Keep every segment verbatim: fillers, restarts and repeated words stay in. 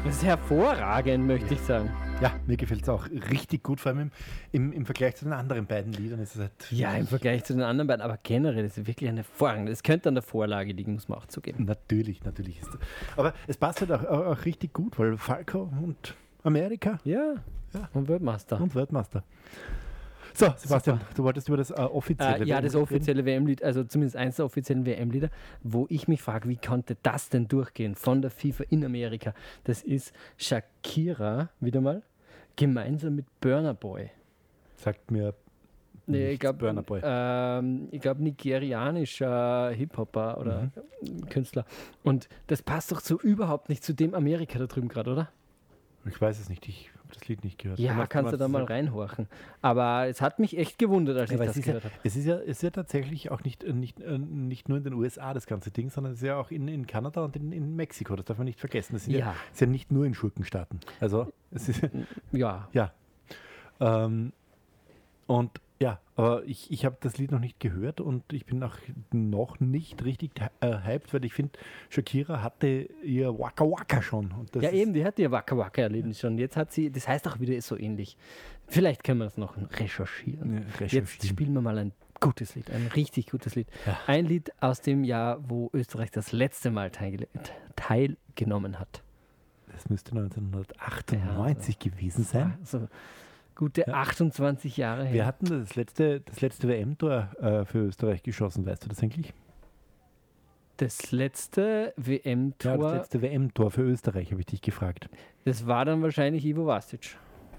Das ist hervorragend, möchte ich sagen. Ja, mir gefällt es auch richtig gut, vor allem im, im, im Vergleich zu den anderen beiden Liedern ist es halt. Ja, im Vergleich zu den anderen beiden, aber generell ist es wirklich eine hervorragende. Es könnte an der Vorlage liegen, muss man auch zugeben. Natürlich, natürlich ist es. Aber es passt halt auch, auch, auch richtig gut, weil Falco und Amerika. Ja, ja. Und Weltmeister. Und Weltmeister. So, Sebastian, Super. Du wolltest über das äh, offizielle äh, Ja, das offizielle W M-Lied, also zumindest eins der offiziellen W M-Lieder, wo ich mich frage, wie konnte das denn durchgehen von der FIFA in Amerika? Das ist Shakira, wieder mal, gemeinsam mit Burna Boy. Sagt mir Nee, ich glaube, Burna Boy. Ähm, ich glaube, nigerianischer Hip-Hopper oder mhm. Künstler. Und das passt doch so überhaupt nicht zu dem Amerika da drüben gerade, oder? Ich weiß es nicht, ich habe das Lied nicht gehört. Ja, was, kannst was du da mal reinhorchen. Aber es hat mich echt gewundert, als ja, ich das gehört ja, habe. Es ist ja, es ist ja tatsächlich auch nicht, nicht, nicht nur in den U S A das ganze Ding, sondern es ist ja auch in, in Kanada und in, in Mexiko, das darf man nicht vergessen. Das sind ja, ja, ist ja nicht nur in Schurkenstaaten. Also, es ist ja. Ja. Ähm, und ja, aber ich, ich habe das Lied noch nicht gehört und ich bin auch noch nicht richtig äh, hyped, weil ich finde, Shakira hatte ihr Waka Waka schon. Und das ja eben, die hat ihr Waka Waka erlebt schon. Jetzt hat sie, das heißt auch wieder so ähnlich. Vielleicht können wir das noch recherchieren. Ja, recherchieren. Jetzt spielen wir mal ein gutes Lied, ein richtig gutes Lied. Ja. Ein Lied aus dem Jahr, wo Österreich das letzte Mal teil, teilgenommen hat. Das müsste neunzehnhundertachtundneunzig ja, gewesen sein. Also, gute ja. achtundzwanzig Jahre her. Wir hatten das letzte, das letzte W M-Tor äh, für Österreich geschossen, weißt du das eigentlich? Das letzte W M-Tor? Ja, das letzte W M-Tor für Österreich, habe ich dich gefragt. Das war dann wahrscheinlich Ivo Vastic.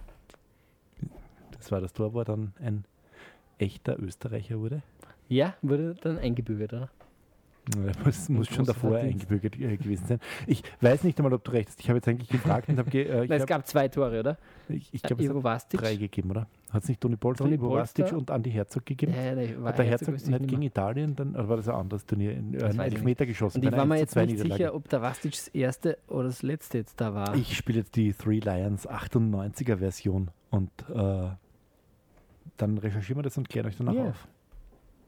Das war das Tor, wo er dann ein echter Österreicher wurde? Ja, wurde dann eingebürgert, oder? Das muss schon davor eingebürgert äh, gewesen sein. Ich weiß nicht einmal, ob du recht hast. Ich habe jetzt eigentlich gefragt und habe... Ge- äh, Nein, es hab, gab zwei Tore, oder? Ich, ich glaube, es hat drei gegeben, oder? Hat es nicht Toni Polster, Toni Ivo Vastic und Andi Herzog gegeben? Ja, nee, hat der Herzog, Herzog nicht gegen Italien, dann, oder war das ein anderes Turnier, in, äh, einen Elfmeter geschossen? Und ich war mir jetzt nicht sicher, ob der Vastic das erste oder das letzte jetzt da war. Ich spiele jetzt die Three Lions achtundneunziger Version und äh, dann recherchieren wir das und klären euch danach yeah. auf.